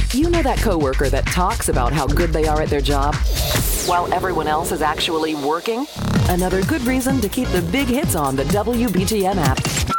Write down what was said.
You know that coworker that talks about how good they are at their job while everyone else is actually working? Another good reason to keep the big hits on the WBGM app.